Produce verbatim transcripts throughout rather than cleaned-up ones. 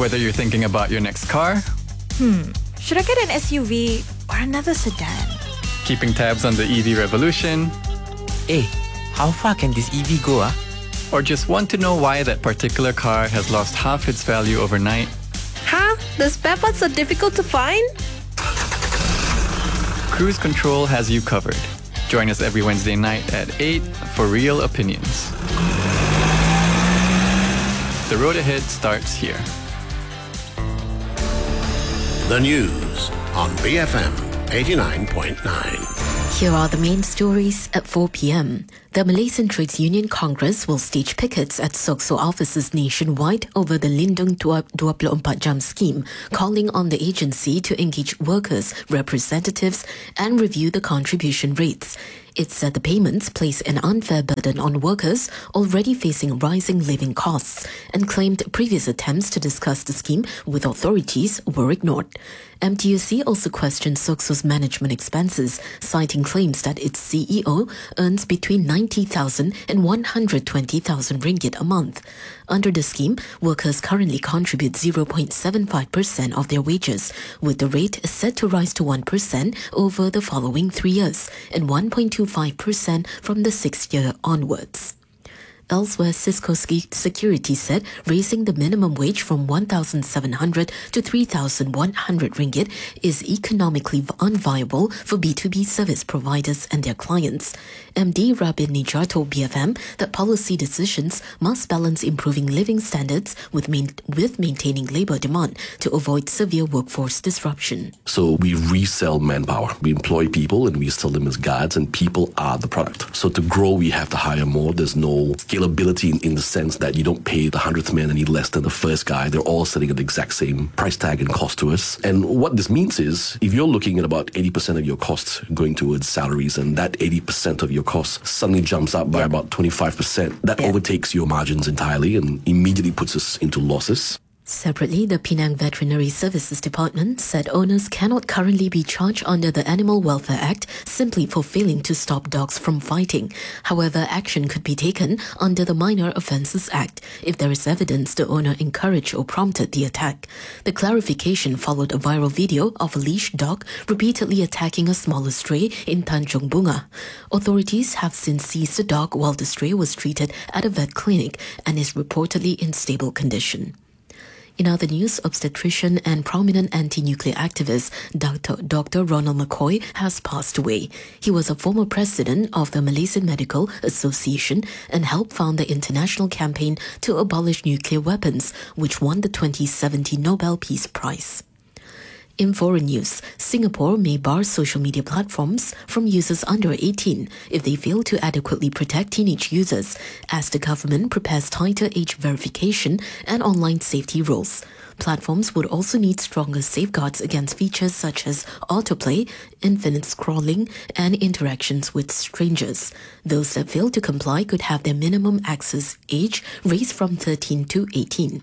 Whether you're thinking about your next car, Hmm, should I get an S U V or another sedan? keeping tabs on the E V revolution, Hey, how far can this E V go, ah? or just want to know why that particular car has lost half its value overnight, Huh? The spare parts are difficult to find? Cruise Control has you covered. Join us every Wednesday night at eight for Real Opinions. The road ahead starts here. The news on B F M eighty-nine point nine. Here are the main stories at four p.m. The Malaysian Trades Union Congress will stage pickets at SOXO offices nationwide over the Lindung dua puluh empat jam scheme, calling on the agency to engage workers, representatives and review the contribution rates. It said the payments place an unfair burden on workers already facing rising living costs and claimed previous attempts to discuss the scheme with authorities were ignored. M T U C also questioned SOXO's management expenses, citing claims that its C E O earns between ninety thousand and one hundred twenty thousand ringgit a month. Under the scheme, workers currently contribute zero point seven five percent of their wages, with the rate set to rise to one percent over the following three years and one point two five percent from the sixth year onwards. Elsewhere, Cisco Security said raising the minimum wage from one thousand seven hundred to three thousand one hundred ringgit is economically unviable for B two B service providers and their clients. M D Rabin Nijar told B F M that policy decisions must balance improving living standards with, main- with maintaining labour demand to avoid severe workforce disruption. So we resell manpower. We employ people and we sell them as guards, and people are the product. So to grow, we have to hire more. There's no scalability in, in the sense that you don't pay the hundredth man any less than the first guy. They're all selling at the exact same price tag and cost to us. And what this means is, if you're looking at about eighty percent of your costs going towards salaries, and that eighty percent of your costs suddenly jumps up by Yeah. about twenty-five percent, that Yeah. overtakes your margins entirely and immediately puts us into losses. Separately, the Penang Veterinary Services Department said owners cannot currently be charged under the Animal Welfare Act simply for failing to stop dogs from fighting. However, action could be taken under the Minor Offences Act if there is evidence the owner encouraged or prompted the attack. The clarification followed a viral video of a leashed dog repeatedly attacking a smaller stray in Tanjung Bunga. Authorities have since seized the dog while the stray was treated at a vet clinic and is reportedly in stable condition. In other news, obstetrician and prominent anti-nuclear activist Doctor Doctor Ronald McCoy has passed away. He was a former president of the Malaysian Medical Association and helped found the international campaign to abolish nuclear weapons, which won the twenty seventeen Nobel Peace Prize. In foreign news, Singapore may bar social media platforms from users under eighteen if they fail to adequately protect teenage users, as the government prepares tighter age verification and online safety rules. Platforms would also need stronger safeguards against features such as autoplay, infinite scrolling, and interactions with strangers. Those that fail to comply could have their minimum access age raised from thirteen to eighteen.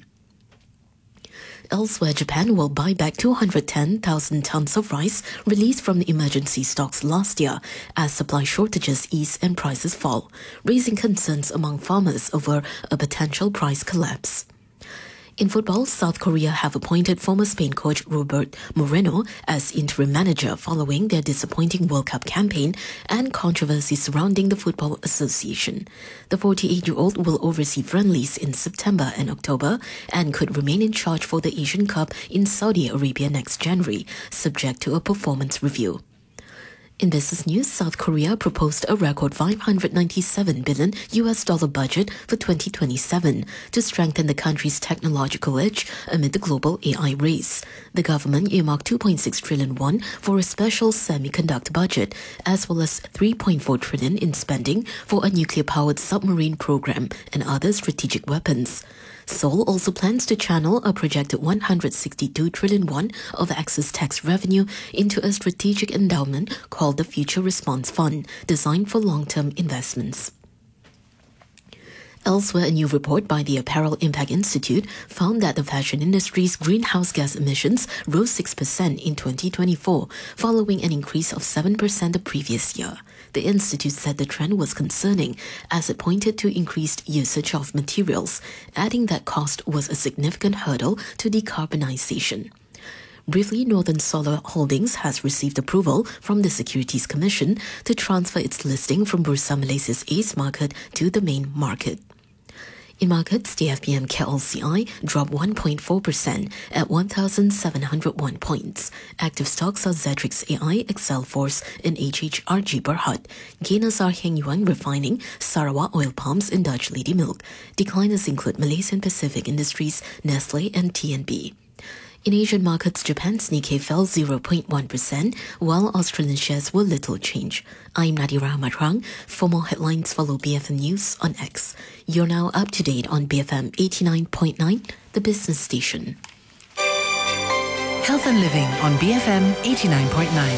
Elsewhere, Japan will buy back two hundred ten thousand tons of rice released from the emergency stocks last year as supply shortages ease and prices fall, raising concerns among farmers over a potential price collapse. In football, South Korea have appointed former Spain coach Robert Moreno as interim manager following their disappointing World Cup campaign and controversy surrounding the Football Association. The forty-eight-year-old will oversee friendlies in September and October and could remain in charge for the Asian Cup in Saudi Arabia next January, subject to a performance review. In business news, South Korea proposed a record five hundred ninety-seven billion U S dollar budget for twenty twenty-seven to strengthen the country's technological edge amid the global A I race. The government earmarked two point six trillion won for a special semiconductor budget, as well as three point four trillion in spending for a nuclear-powered submarine program and other strategic weapons. Seoul also plans to channel a projected one hundred sixty-two trillion won of excess tax revenue into a strategic endowment called the Future Response Fund, designed for long-term investments. Elsewhere, a new report by the Apparel Impact Institute found that the fashion industry's greenhouse gas emissions rose six percent in twenty twenty-four, following an increase of seven percent the previous year. The institute said the trend was concerning as it pointed to increased usage of materials, adding that cost was a significant hurdle to decarbonization. Briefly, Northern Solar Holdings has received approval from the Securities Commission to transfer its listing from Bursa Malaysia's ACE market to the main market. In markets, the F B M K L C I dropped one point four percent at one thousand seven hundred one points. Active stocks are Zetrix A I, Excelforce, and H H R G Berhad. Gainers are Heng Yuan Refining, Sarawak Oil Palms, and Dutch Lady Milk. Decliners include Malaysian Pacific Industries, Nestle, and T N B. In Asian markets, Japan's Nikkei fell zero point one percent, while Australian shares were little change. I'm Nadira Matrang. For more headlines, follow B F M News on X. You're now up to date on B F M eighty-nine point nine, the business station. Health and Living on B F M eighty-nine point nine.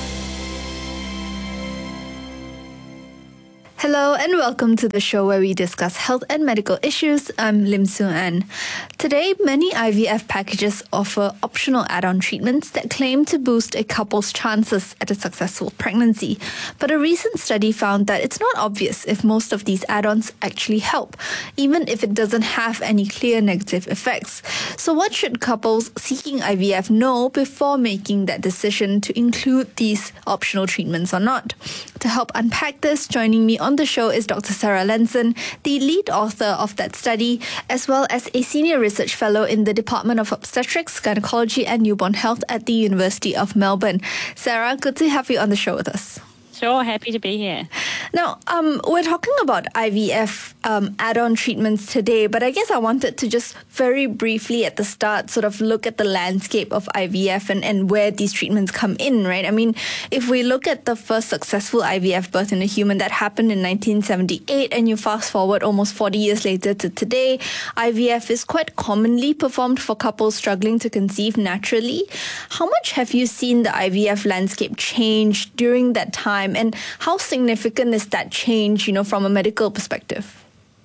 Hello and welcome to the show where we discuss health and medical issues. I'm Lim Soo-an. Today, many I V F packages offer optional add-on treatments that claim to boost a couple's chances at a successful pregnancy. But a recent study found that it's not obvious if most of these add-ons actually help, even if it doesn't have any clear negative effects. So what should couples seeking I V F know before making that decision to include these optional treatments or not? To help unpack this, joining me on On the show is Doctor Sarah Lenson, the lead author of that study, as well as a senior research fellow in the Department of Obstetrics, Gynecology and Newborn Health at the University of Melbourne. Sarah, good to have you on the show with us. Sure, happy to be here. Now, um, we're talking about I V F um, add-on treatments today, but I guess I wanted to just very briefly at the start sort of look at the landscape of I V F and, and where these treatments come in, right? I mean, if we look at the first successful I V F birth in a human, that happened in nineteen seventy-eight, and you fast forward almost forty years later to today, I V F is quite commonly performed for couples struggling to conceive naturally. How much have you seen the I V F landscape change during that time? And how significant is that change, you know, from a medical perspective?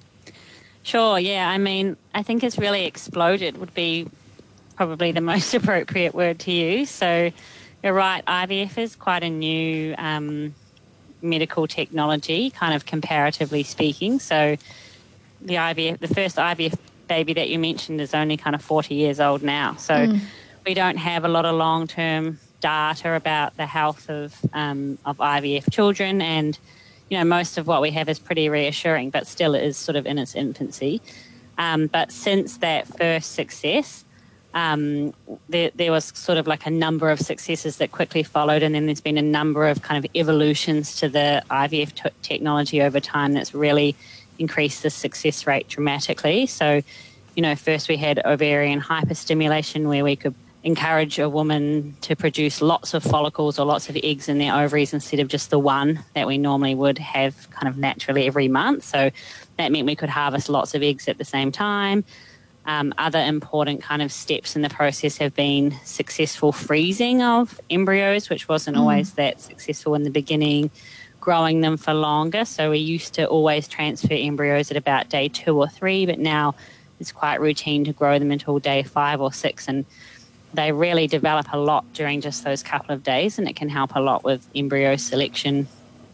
Sure, yeah. I mean, I think it's really exploded would be probably the most appropriate word to use. So you're right, I V F is quite a new um, medical technology, kind of comparatively speaking. So the I V F, the first I V F baby that you mentioned is only kind of forty years old now. So mm. we don't have a lot of long-term data about the health of um, of I V F children, and you know most of what we have is pretty reassuring, but still it is sort of in its infancy. Um, but since that first success, um, there, there was sort of like a number of successes that quickly followed, and then there's been a number of kind of evolutions to the I V F t- technology over time that's really increased the success rate dramatically. So, you know, first we had ovarian hyperstimulation, where we could encourage a woman to produce lots of follicles or lots of eggs in their ovaries instead of just the one that we normally would have kind of naturally every month. So that meant we could harvest lots of eggs at the same time. Um, other important kind of steps in the process have been successful freezing of embryos, which wasn't mm. always that successful in the beginning, growing them for longer. So we used to always transfer embryos at about day two or three, but now it's quite routine to grow them until day five or six, and they really develop a lot during just those couple of days, and it can help a lot with embryo selection.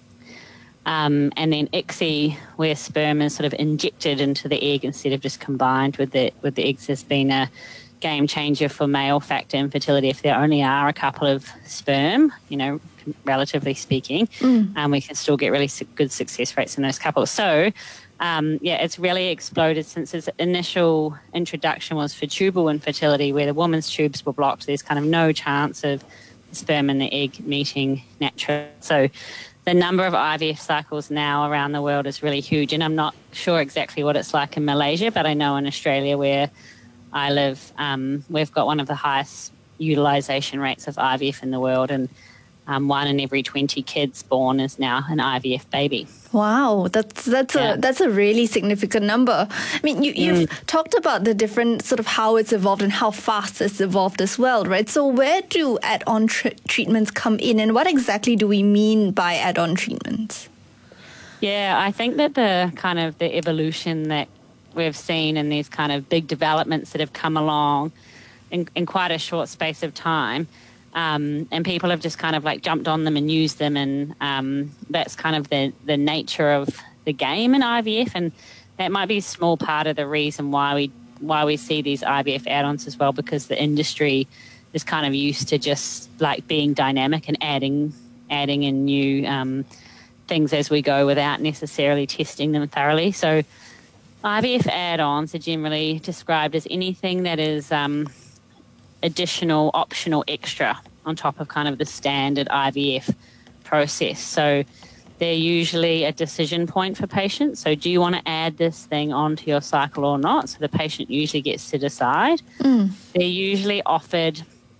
Um, and then I C S I, where sperm is sort of injected into the egg instead of just combined with the with the eggs, has been a game changer for male factor infertility. If there only are a couple of sperm, you know, relatively speaking, mm. um, we can still get really su- good success rates in those couples. So, um, yeah, it's really exploded since its initial introduction was for tubal infertility, where the woman's tubes were blocked. There's kind of no chance of the sperm and the egg meeting naturally. So the number of I V F cycles now around the world is really huge, and I'm not sure exactly what it's like in Malaysia, but I know in Australia, where I live, um, we've got one of the highest utilisation rates of I V F in the world, and um, one in every twenty kids born is now an I V F baby. Wow, that's that's yeah. a that's a really significant number. I mean, you, you've mm. talked about the different sort of how it's evolved and how fast it's evolved as well, right? So where do add-on tr- treatments come in, and what exactly do we mean by add-on treatments? Yeah, I think that the kind of the evolution that we've seen and these kind of big developments that have come along in, in quite a short space of time Um, and people have just kind of like jumped on them and used them, and um, that's kind of the, the nature of the game in I V F, and that might be a small part of the reason why we why we see these I V F add-ons as well, because the industry is kind of used to just like being dynamic and adding adding in new um, things as we go without necessarily testing them thoroughly. So I V F add-ons are generally described as anything that is um, additional, optional, extra on top of kind of the standard I V F process. So they're usually a decision point for patients. So do you want to add this thing onto your cycle or not? So the patient usually gets to decide. Mm. They're usually offered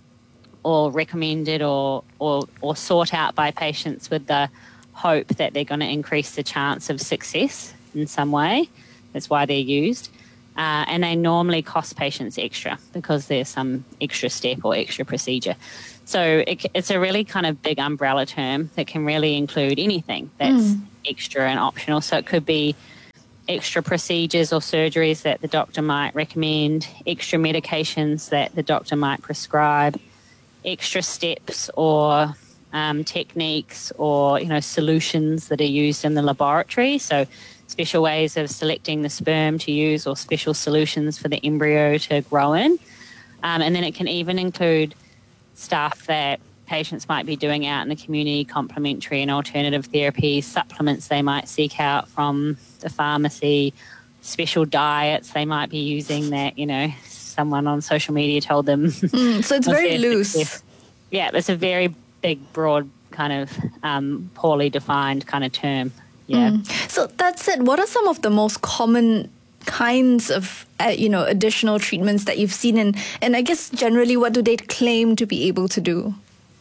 or recommended or, or, or sought out by patients with the hope that they're going to increase the chance of success in some way. That's why they're used. Uh, and they normally cost patients extra because there's some extra step or extra procedure. So it, it's a really kind of big umbrella term that can really include anything that's mm. extra and optional. So it could be extra procedures or surgeries that the doctor might recommend, extra medications that the doctor might prescribe, extra steps or um, techniques or, you know, solutions that are used in the laboratory. So special ways of selecting the sperm to use or special solutions for the embryo to grow in. Um, and then it can even include stuff that patients might be doing out in the community, complementary and alternative therapies, supplements they might seek out from the pharmacy, special diets they might be using that, you know, someone on social media told them. Mm, so it's very loose. Success. Yeah, it's a very big, broad kind of um, poorly defined kind of term. Yeah. Mm. So that said, what are some of the most common kinds of, uh, you know, additional treatments that you've seen? And, and I guess generally, what do they claim to be able to do?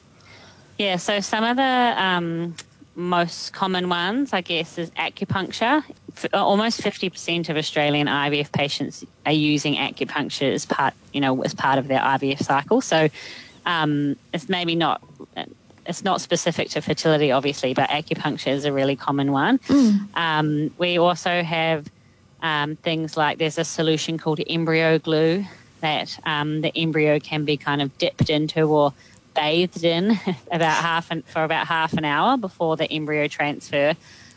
Yeah, so some of the um, most common ones, I guess, is acupuncture. F- almost fifty percent of Australian I V F patients are using acupuncture as part, you know, as part of their I V F cycle. So um, it's maybe not... It's not specific to fertility, obviously, but acupuncture is a really common one. Mm. Um, we also have um, things like there's a solution called embryo glue that um, the embryo can be kind of dipped into or bathed in about half an, for about half an hour before the embryo transfer.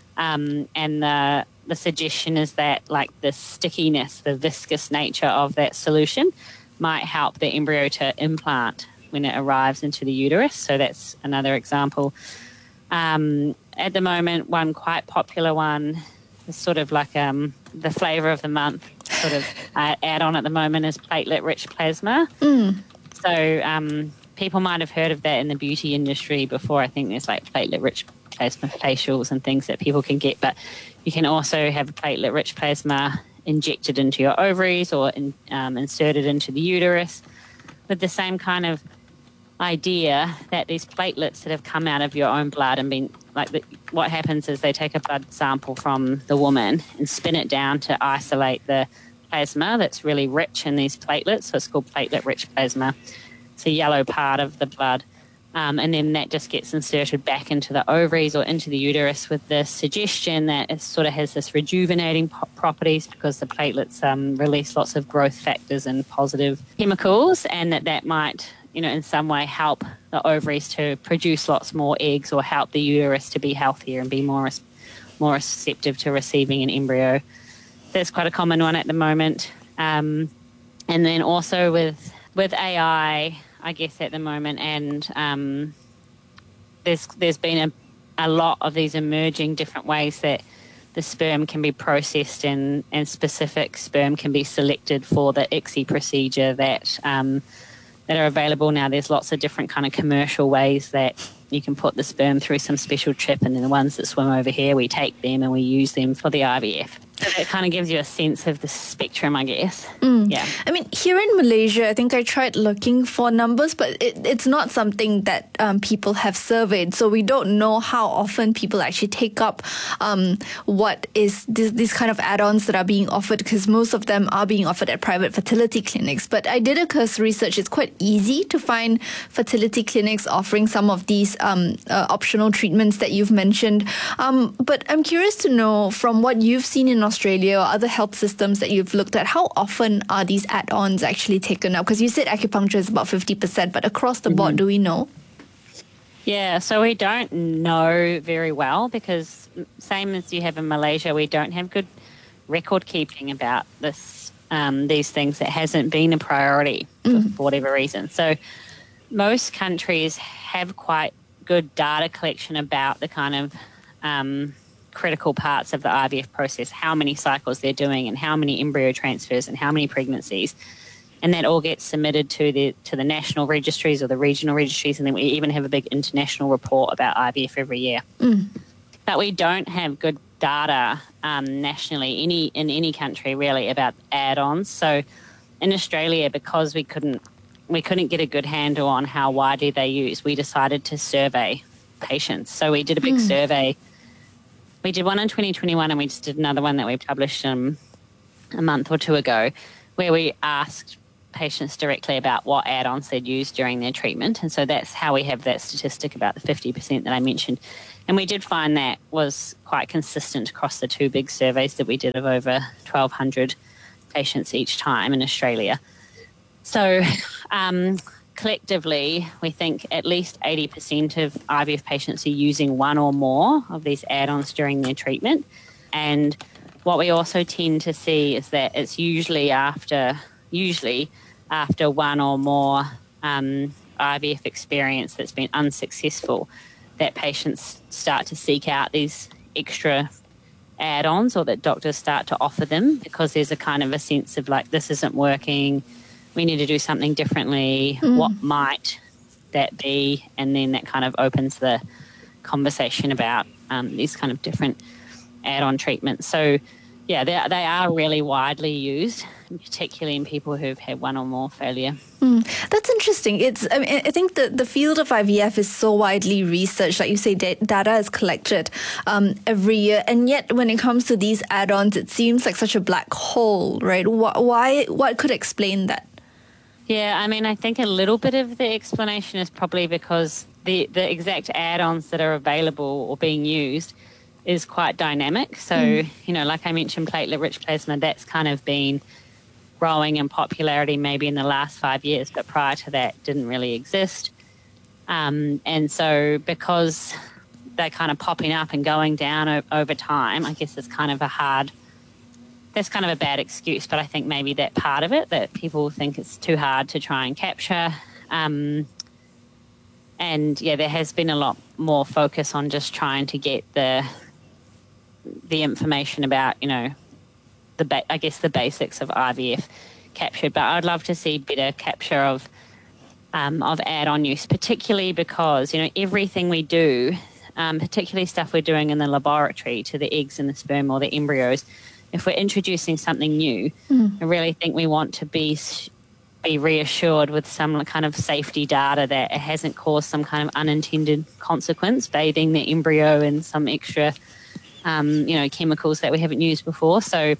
Um, and the, the suggestion is that like the stickiness, the viscous nature of that solution might help the embryo to implant when it arrives into the uterus. So that's another example. Um, at the moment, one quite popular one is sort of like um, the flavour of the month sort of uh, add-on at the moment is platelet-rich plasma. Mm. So um, people might have heard of that in the beauty industry before. I think there's like platelet-rich plasma facials and things that people can get, but you can also have platelet-rich plasma injected into your ovaries or in, um, inserted into the uterus with the same kind of idea that these platelets that have come out of your own blood and been like the, what happens is they take a blood sample from the woman and spin it down to isolate the plasma that's really rich in these platelets. So it's called platelet-rich plasma. It's a yellow part of the blood. Um, and then that just gets inserted back into the ovaries or into the uterus with the suggestion that it sort of has this rejuvenating po- properties because the platelets um, release lots of growth factors and positive chemicals, and that that might, you know, in some way help the ovaries to produce lots more eggs or help the uterus to be healthier and be more more receptive to receiving an embryo. That's quite a common one at the moment. Um, and then also with with A I, I guess at the moment, and um, there's there's been a, a lot of these emerging different ways that the sperm can be processed and, and specific sperm can be selected for the I C S I procedure that um, that are available now. There's lots of different kind of commercial ways that you can put the sperm through some special trip, and then the ones that swim over here, we take them and we use them for the I V F. So it kind of gives you a sense of the spectrum, I guess. Mm. Yeah. I mean, here in Malaysia, I think I tried looking for numbers, but it, it's not something that um, people have surveyed. So we don't know how often people actually take up um, what is this, these kind of add-ons that are being offered, because most of them are being offered at private fertility clinics. But I did a cursory research. It's quite easy to find fertility clinics offering some of these um, uh, optional treatments that you've mentioned. Um, but I'm curious to know, from what you've seen in in Australia or other health systems that you've looked at, how often are these add-ons actually taken up? Because you said acupuncture is about fifty percent, but across the board, mm-hmm. do we know? Yeah, so we don't know very well because same as you have in Malaysia, we don't have good record keeping about this, um, these things. It hasn't been a priority for, mm. for whatever reason. So most countries have quite good data collection about the kind of um, critical parts of the I V F process, how many cycles they're doing and how many embryo transfers and how many pregnancies. And that all gets submitted to the to the national registries or the regional registries, and then we even have a big international report about I V F every year. Mm. But we don't have good data um, nationally, any in any country really, about add-ons. So in Australia, because we couldn't we couldn't get a good handle on how widely they use, we decided to survey patients. So we did a big mm. survey. We did one in twenty twenty-one, and we just did another one that we published um, a month or two ago, where we asked patients directly about what add-ons they'd used during their treatment. And so that's how we have that statistic about the fifty percent that I mentioned. And we did find that was quite consistent across the two big surveys that we did of over twelve hundred patients each time in Australia. So um, collectively, we think at least eighty percent of I V F patients are using one or more of these add-ons during their treatment. And what we also tend to see is that it's usually after, usually after one or more um, I V F experience that's been unsuccessful that patients start to seek out these extra add-ons, or that doctors start to offer them because there's a kind of a sense of like, this isn't working, we need to do something differently, mm. what might that be? And then that kind of opens the conversation about um, these kind of different add-on treatments. So yeah, they, they are really widely used, particularly in people who've had one or more failure. Mm, that's interesting. It's I, mean, I think the, the field of I V F is so widely researched. Like you say, da- data is collected um, every year. And yet when it comes to these add-ons, it seems like such a black hole, right? Why, why what could explain that? Yeah, I mean, I think a little bit of the explanation is probably because the, the exact add-ons that are available or being used is quite dynamic. So, mm. you know, like I mentioned, platelet-rich plasma, that's kind of been growing in popularity maybe in the last five years, but prior to that didn't really exist. Um, and so because they're kind of popping up and going down o- over time, I guess it's kind of a hard, that's kind of a bad excuse, but I think maybe that part of it, that people think it's too hard to try and capture. Um, and, yeah, there has been a lot more focus on just trying to get the the information about, you know, the ba- I guess the basics of I V F captured. But I'd love to see better capture of um, of add-on use, particularly because, you know, everything we do, um, particularly stuff we're doing in the laboratory to the eggs and the sperm or the embryos, if we're introducing something new, mm. I really think we want to be be reassured with some kind of safety data that it hasn't caused some kind of unintended consequence, bathing the embryo in some extra Um, you know, chemicals that we haven't used before. So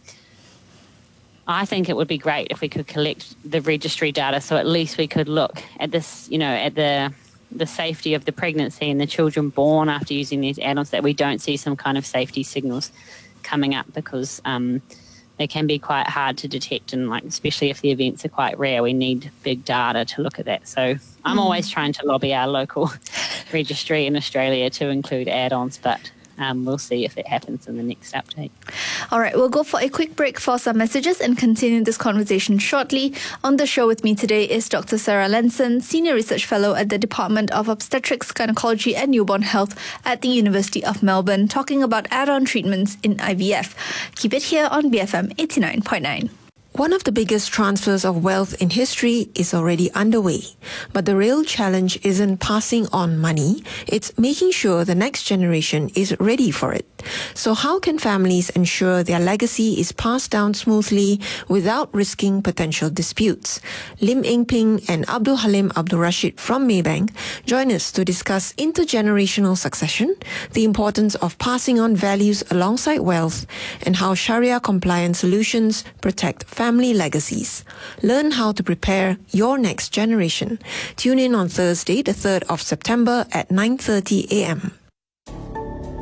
I think it would be great if we could collect the registry data, so at least we could look at this, you know, at the the safety of the pregnancy and the children born after using these add-ons, that we don't see some kind of safety signals coming up, because um, they can be quite hard to detect, and like especially if the events are quite rare, we need big data to look at that. So I'm mm. always trying to lobby our local registry in Australia to include add-ons, but Um, we'll see if it happens in the next update. All right, we'll go for a quick break for some messages and continue this conversation shortly. On the show with me today is Doctor Sarah Lenson, Senior Research Fellow at the Department of Obstetrics, Gynecology and Newborn Health at the University of Melbourne, talking about add-on treatments in I V F. Keep it here on B F M eighty-nine point nine. One of the biggest transfers of wealth in history is already underway. But the real challenge isn't passing on money, it's making sure the next generation is ready for it. So how can families ensure their legacy is passed down smoothly without risking potential disputes? Lim Eng Ping and Abdul Halim Abdul Rashid from Maybank join us to discuss intergenerational succession, the importance of passing on values alongside wealth, and how Sharia-compliant solutions protect families. Family legacies. Learn how to prepare your next generation. Tune in on Thursday, the third of September at nine thirty a.m.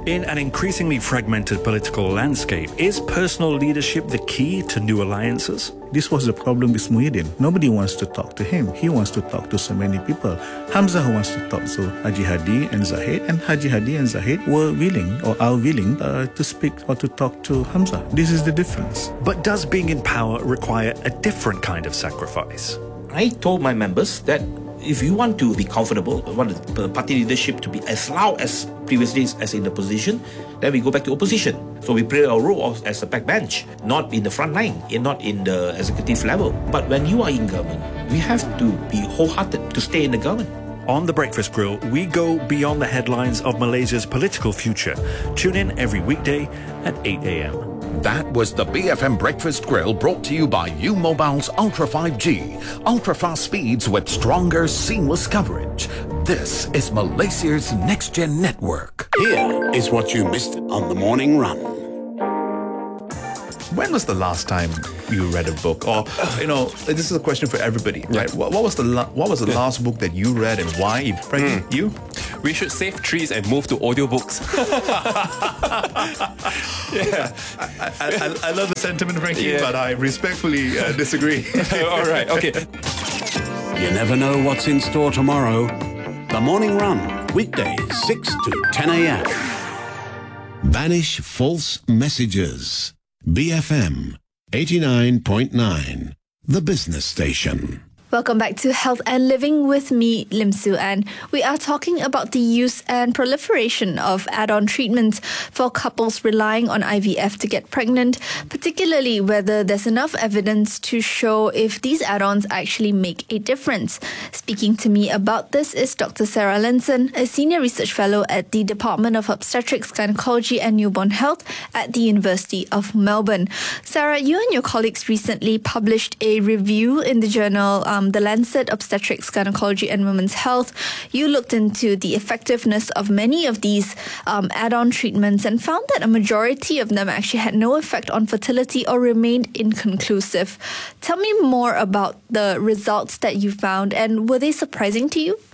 In an increasingly fragmented political landscape, is personal leadership the key to new alliances? This was the problem with Muhyiddin. Nobody wants to talk to him. He wants to talk to so many people. Hamzah wants to talk to Haji Hadi and Zahid, and Haji Hadi and Zahid were willing or are willing uh, to speak or to talk to Hamzah. This is the difference. But does being in power require a different kind of sacrifice? I told my members that if you want to be comfortable, want the party leadership to be as loud as previous days as in the position, then we go back to opposition. So we play our role as a backbench, not in the front line, and not in the executive level. But when you are in government, we have to be wholehearted to stay in the government. On The Breakfast Grill, we go beyond the headlines of Malaysia's political future. Tune in every weekday at eight a.m. That was the B F M Breakfast Grill, brought to you by U Mobile's Ultra five G. Ultra fast speeds with stronger, seamless coverage. This is Malaysia's next-gen network. Here is what you missed on the morning run. When was the last time you read a book? Or, you know, this is a question for everybody, right? Yeah. What, what was the la- what was the yeah. last book that you read and why? Frankie, mm. you? We should save trees and move to audiobooks. yeah, I, I, I, I love the sentiment, Frankie, yeah. but I respectfully uh, disagree. All right, okay. You never know what's in store tomorrow. The Morning Run, weekdays six to ten a.m. Banish false messages. B F M eighty-nine point nine, the business station. Welcome back to Health and Living with me, Lim Su An. We are talking about the use and proliferation of add-on treatments for couples relying on I V F to get pregnant, particularly whether there's enough evidence to show if these add-ons actually make a difference. Speaking to me about this is Doctor Sarah Lenson, a Senior Research Fellow at the Department of Obstetrics, Gynecology and Newborn Health at the University of Melbourne. Sarah, you and your colleagues recently published a review in the journal um, The Lancet Obstetrics, Gynecology and Women's Health. You looked into the effectiveness of many of these um, add-on treatments and found that a majority of them actually had no effect on fertility or remained inconclusive. Tell me more about the results that you found, and were they surprising to you?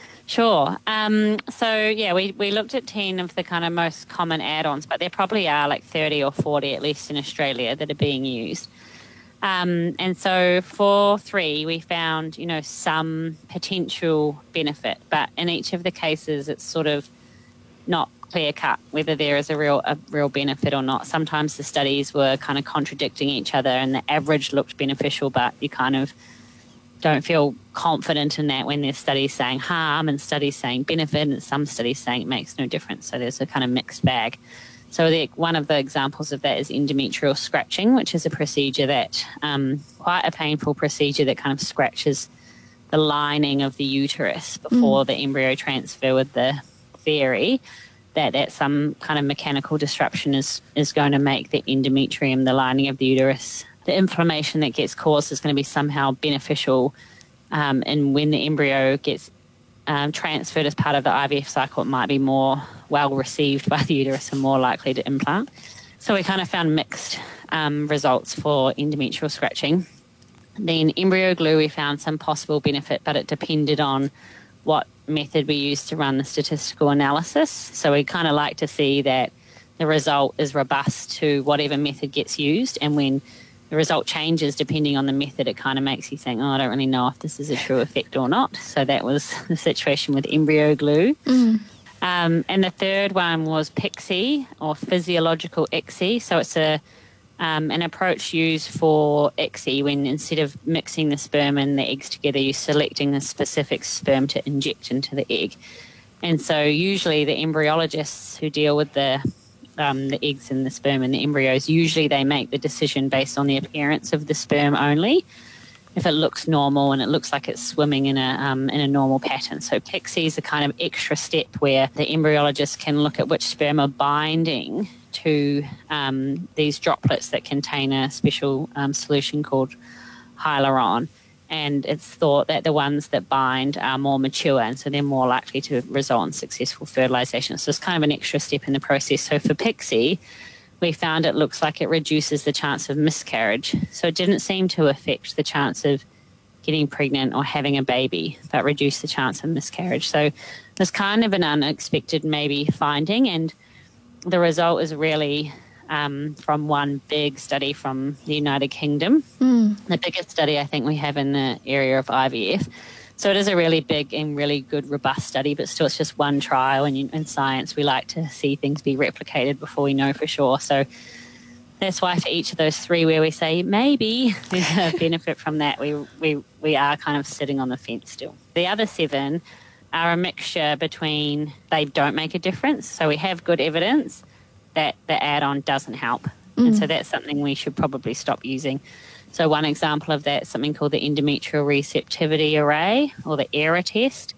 Sure. Um, so, yeah, we, we looked at ten of the kind of most common add-ons, but there probably are like thirty or forty, at least in Australia, that are being used. Um, and so for three, we found, you know, some potential benefit, but in each of the cases, it's sort of not clear cut whether there is a real a real benefit or not. Sometimes the studies were kind of contradicting each other and the average looked beneficial, but you kind of don't feel confident in that when there's studies saying harm and studies saying benefit and some studies saying it makes no difference. So there's a kind of mixed bag. So the, one of the examples of that is endometrial scratching, which is a procedure that, um, quite a painful procedure that kind of scratches the lining of the uterus before mm. the embryo transfer, with the theory that, that some kind of mechanical disruption is, is going to make the endometrium, the lining of the uterus, the inflammation that gets caused is going to be somehow beneficial. Um, and when the embryo gets Um, transferred as part of the I V F cycle, it might be more well received by the uterus and more likely to implant. So we kind of found mixed um, results for endometrial scratching. Then embryo glue, we found some possible benefit, but it depended on what method we used to run the statistical analysis. So we kind of like to see that the result is robust to whatever method gets used, and when the result changes depending on the method, it kind of makes you think, oh, I don't really know if this is a true effect or not. So that was the situation with embryo glue. Mm. Um, and the third one was P I C S I, or physiological I C S I. So it's a um, an approach used for I C S I when, instead of mixing the sperm and the eggs together, you're selecting a specific sperm to inject into the egg. And so usually the embryologists who deal with the Um, the eggs and the sperm and the embryos, usually they make the decision based on the appearance of the sperm only. If it looks normal and it looks like it's swimming in a um, in a normal pattern. So P I C S I is a kind of extra step where the embryologist can look at which sperm are binding to um, these droplets that contain a special um, solution called hyaluron. And it's thought that the ones that bind are more mature, and so they're more likely to result in successful fertilisation. So it's kind of an extra step in the process. So for P I C S I, we found it looks like it reduces the chance of miscarriage. So it didn't seem to affect the chance of getting pregnant or having a baby, but reduced the chance of miscarriage. So it was kind of an unexpected maybe finding, and the result is really um, from one big study from the United Kingdom, Mm. the biggest study I think we have in the area of I V F. So it is a really big and really good, robust study, but still it's just one trial. And in, in science, we like to see things be replicated before we know for sure. So that's why for each of those three where we say maybe there's a benefit from that, we, we, we are kind of sitting on the fence still. The other seven are a mixture between they don't make a difference. So we have good evidence that the add-on doesn't help. Mm. And so that's something we should probably stop using. So one example of that is something called the endometrial receptivity array, or the ERA test.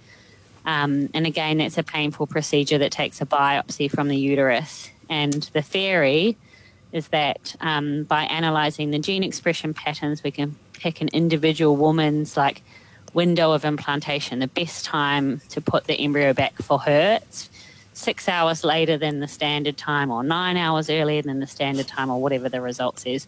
Um, and again, that's a painful procedure that takes a biopsy from the uterus. And the theory is that um, by analysing the gene expression patterns, we can pick an individual woman's like window of implantation, the best time to put the embryo back for her. It's six hours later than the standard time, or nine hours earlier than the standard time, or whatever the results is.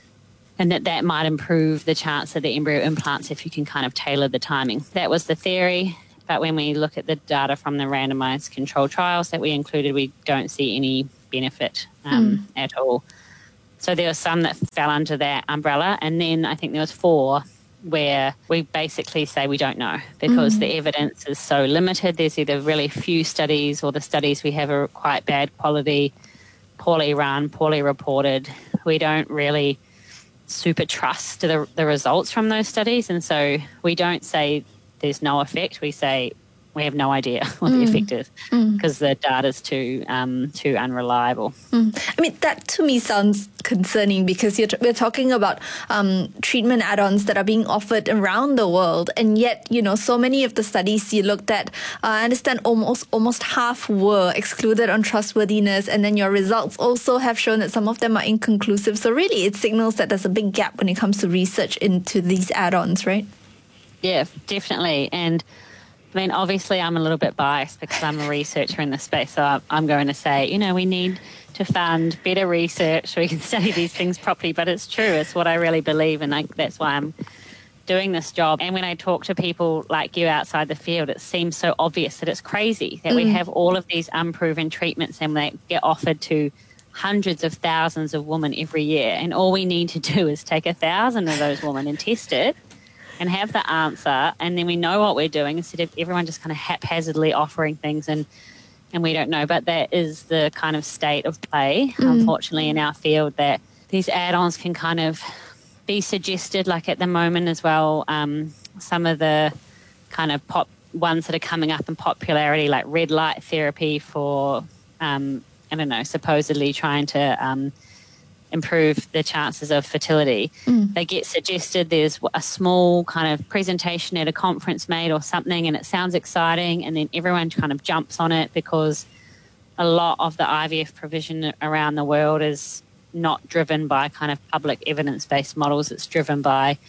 And that that might improve the chance of the embryo implants if you can kind of tailor the timing. That was the theory, but when we look at the data from the randomised control trials that we included, we don't see any benefit um, Mm. at all. So there were some that fell under that umbrella, and then I think there was four where we basically say we don't know because Mm. the evidence is so limited. There's either really few studies, or the studies we have are quite bad quality, poorly run, poorly reported. We don't really super trust the, the results from those studies, and so we don't say there's no effect. We say we have no idea what Mm. the effect is Mm. because the data's too um, too unreliable. Mm. I mean, that to me sounds concerning because you're t- we're talking about um, treatment add-ons that are being offered around the world, and yet, you know, so many of the studies you looked at, uh, I understand almost almost half were excluded on trustworthiness, and then your results also have shown that some of them are inconclusive. So really, it signals that there's a big gap when it comes to research into these add-ons, right? Yeah, definitely. And I mean, obviously, I'm a little bit biased because I'm a researcher in the space. So I'm- I'm going to say, you know, we need to fund better research so we can study these things properly. But it's true. It's what I really believe. And I, that's why I'm doing this job. And when I talk to people like you outside the field, it seems so obvious that it's crazy that we Mm. have all of these unproven treatments and they get offered to hundreds of thousands of women every year. And all we need to do is take a thousand of those women and test it and have the answer, and then we know what we're doing instead of everyone just kind of haphazardly offering things and and we don't know. But that is the kind of state of play, Mm. unfortunately, in our field, that these add-ons can kind of be suggested, like at the moment as well. Um, some of the kind of pop ones that are coming up in popularity, like red light therapy for, um, I don't know, supposedly trying to um, improve the chances of fertility. Mm. They get suggested, there's a small kind of presentation at a conference made or something, and it sounds exciting, and then everyone kind of jumps on it because a lot of the I V F provision around the world is not driven by kind of public evidence-based models. It's driven by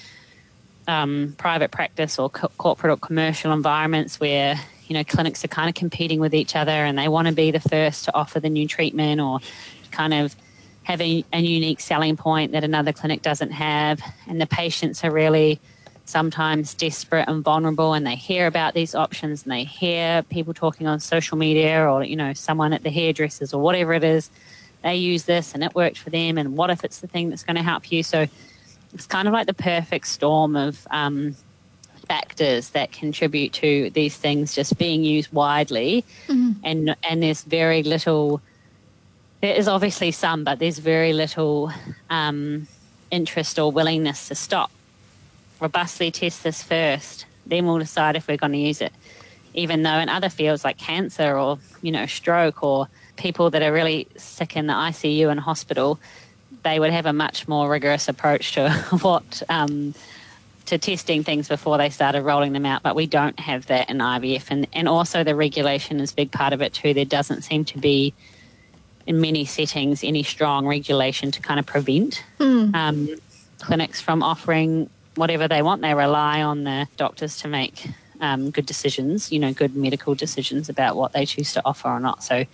um, private practice or co- corporate or commercial environments where, you know, clinics are kind of competing with each other and they want to be the first to offer the new treatment or kind of have a, a unique selling point that another clinic doesn't have. And the patients are really sometimes desperate and vulnerable, and they hear about these options and they hear people talking on social media or, you know, someone at the hairdressers or whatever it is, they use this and it worked for them, and what if it's the thing that's going to help you? So it's kind of like the perfect storm of um, factors that contribute to these things just being used widely. Mm. and and there's very little, there is obviously some, but there's very little um, interest or willingness to stop. Robustly test this first, then we'll decide if we're going to use it. Even though in other fields like cancer or, you know, stroke or people that are really sick in the I C U and hospital, they would have a much more rigorous approach to what um, to testing things before they started rolling them out. But we don't have that in I V F, and, and also the regulation is a big part of it too. There doesn't seem to be in many settings any strong regulation to kind of prevent Mm. um, clinics from offering whatever they want. They rely on the doctors to make um, good decisions, you know, good medical decisions about what they choose to offer or not. So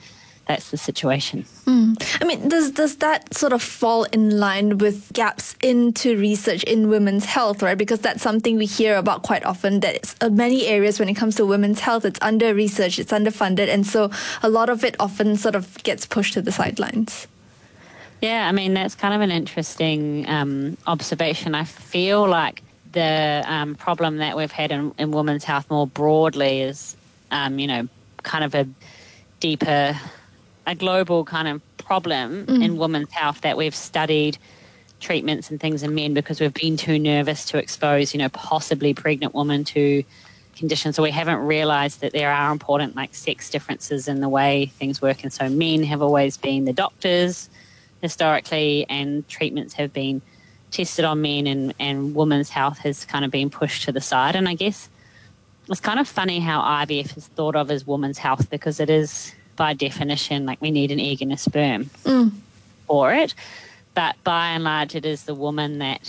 that's the situation. Mm. I mean, does does that sort of fall in line with gaps into research in women's health, right? Because that's something we hear about quite often, that it's, uh, many areas when it comes to women's health, it's under-researched, it's underfunded, and so a lot of it often sort of gets pushed to the sidelines. Yeah, I mean, that's kind of an interesting um, observation. I feel like the um, problem that we've had in, in women's health more broadly is, um, you know, kind of a deeper, a global kind of problem mm. in women's health, that we've studied treatments and things in men because we've been too nervous to expose, you know, possibly pregnant women to conditions. So we haven't realised that there are important, like, sex differences in the way things work. And so men have always been the doctors historically, and treatments have been tested on men, and, and women's health has kind of been pushed to the side. And I guess it's kind of funny how I V F is thought of as women's health, because it is, by definition, like, we need an egg and a sperm mm. for it. But by and large, it is the woman that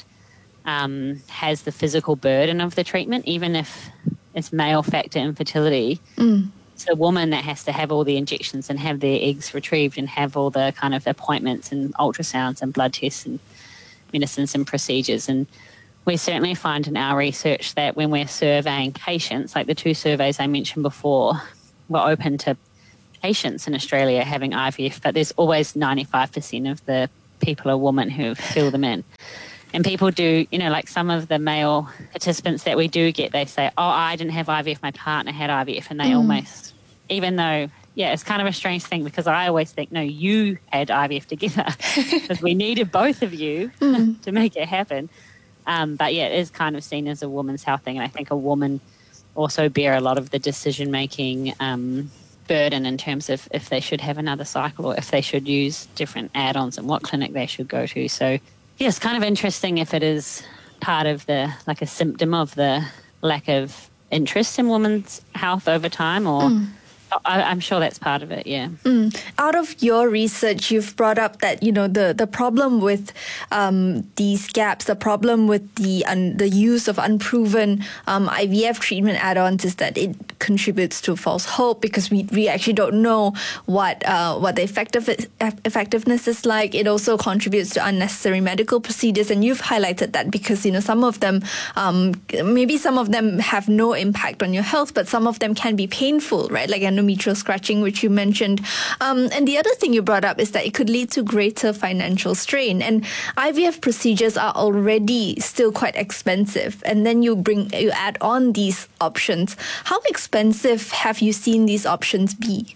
um, has the physical burden of the treatment, even if it's male factor infertility. Mm. It's the woman that has to have all the injections and have their eggs retrieved and have all the kind of appointments and ultrasounds and blood tests and medicines and procedures. And we certainly find in our research that when we're surveying patients, like the two surveys I mentioned before, we're open to patients in Australia having I V F, but there's always ninety-five percent of the people are women who fill them in. And people do, you know, like some of the male participants that we do get, they say, oh, I didn't have I V F, my partner had I V F, and they mm. almost, even though, yeah, it's kind of a strange thing, because I always think, no, you had I V F together because we needed both of you mm. to make it happen. Um, but yeah, it is kind of seen as a woman's health thing, and I think a woman also bear a lot of the decision-making um, burden in terms of if they should have another cycle or if they should use different add-ons and what clinic they should go to. So yeah, it's kind of interesting if it is part of the, like, a symptom of the lack of interest in women's health over time, or mm. I, I'm sure that's part of it, yeah. Mm. Out of your research, you've brought up that, you know, the, the problem with um, these gaps, the problem with the un, the use of unproven um, I V F treatment add-ons is that it contributes to false hope, because we, we actually don't know what uh, what the effective effectiveness is like. It also contributes to unnecessary medical procedures, and you've highlighted that because, you know, some of them, um, maybe some of them have no impact on your health, but some of them can be painful, right? Like endometrial scratching, which you mentioned. Um, and the other thing you brought up is that it could lead to greater financial strain. And I V F procedures are already still quite expensive. And then you bring, you add on these options. How expensive have you seen these options be?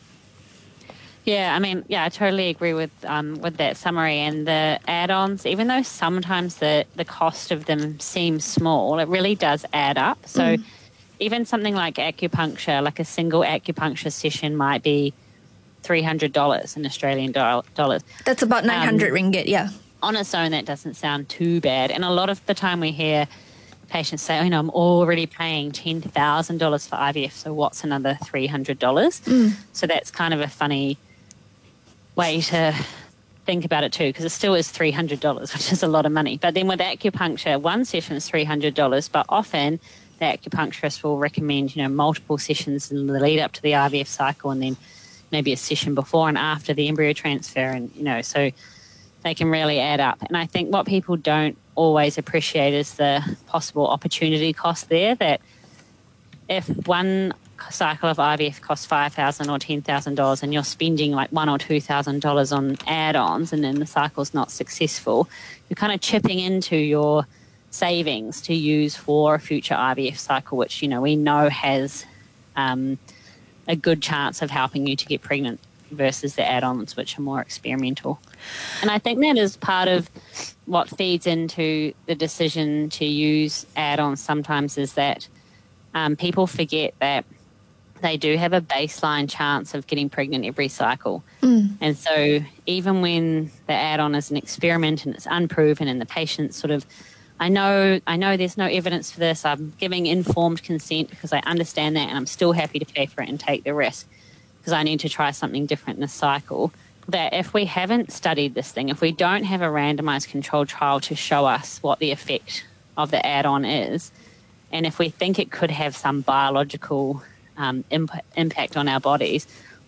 Yeah, I mean, yeah, I totally agree with um, with that summary. And the add-ons, even though sometimes the, the cost of them seems small, it really does add up. So mm. even something like acupuncture, like a single acupuncture session might be three hundred dollars in Australian dollars. That's about nine hundred um, ringgit, yeah. On its own, that doesn't sound too bad. And a lot of the time we hear patients say, oh, you know, I'm already paying ten thousand dollars for I V F, so what's another three hundred dollars? Mm. So that's kind of a funny way to think about it too, because it still is three hundred dollars, which is a lot of money. But then with acupuncture, one session is three hundred dollars, but often the acupuncturist will recommend, you know, multiple sessions in the lead up to the I V F cycle, and then maybe a session before and after the embryo transfer, and, you know, so they can really add up. And I think what people don't always appreciate is the possible opportunity cost there, that if one cycle of I V F costs five thousand dollars or ten thousand dollars and you're spending like one thousand dollars or two thousand dollars on add-ons, and then the cycle's not successful, you're kind of chipping into your savings to use for a future I V F cycle, which, you know, we know has um, a good chance of helping you to get pregnant versus the add-ons, which are more experimental. And I think that is part of what feeds into the decision to use add-ons sometimes, is that um, people forget that they do have a baseline chance of getting pregnant every cycle. Mm. And so even when the add-on is an experiment and it's unproven and the patient sort of, I know I know there's no evidence for this, I'm giving informed consent because I understand that, and I'm still happy to pay for it and take the risk because I need to try something different in the cycle, that if we haven't studied this thing, if we don't have a randomised controlled trial to show us what the effect of the add-on is, and if we think it could have some biological um, imp- impact on our bodies,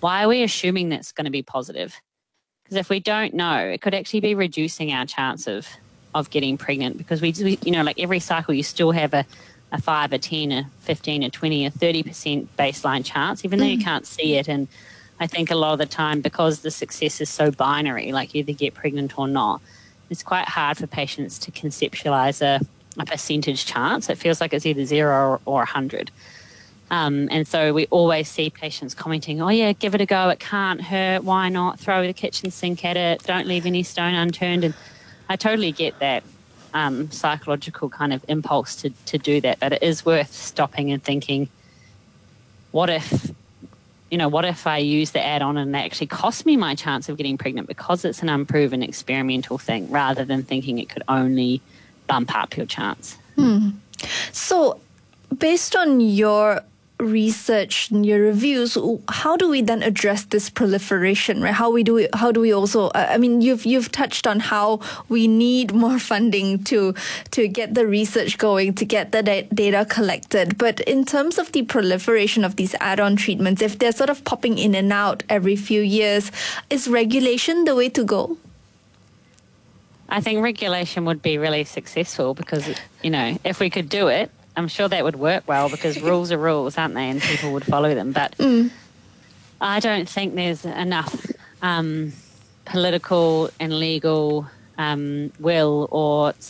why are we assuming that's going to be positive? Because if we don't know, it could actually be reducing our chance of of getting pregnant, because we, we you know, like every cycle you still have a, a five, a ten, a fifteen, a twenty, a thirty percent baseline chance, even though you can't see it. And I think a lot of the time, because the success is so binary, like you either get pregnant or not, it's quite hard for patients to conceptualize a, a percentage chance. It feels like it's either zero or one hundred. Um, and so we always see patients commenting, oh, yeah, give it a go. It can't hurt. Why not? Throw the kitchen sink at it. Don't leave any stone unturned. And I totally get that um, psychological kind of impulse to, to do that. But it is worth stopping and thinking, what if, you know, what if I use the add-on and it actually cost me my chance of getting pregnant because it's an unproven experimental thing, rather than thinking it could only bump up your chance. Hmm. So based on your research and your reviews, how do we then address this proliferation, right? How we do it, how do we also, I mean, you've you've touched on how we need more funding to to get the research going, to get the da- data collected. But in terms of the proliferation of these add-on treatments, if they're sort of popping in and out every few years, is regulation the way to go? I think regulation would be really successful because, you know, if we could do it, I'm sure that would work well, because rules are rules, aren't they? And people would follow them. But mm. I don't think there's enough um, political and legal um, will or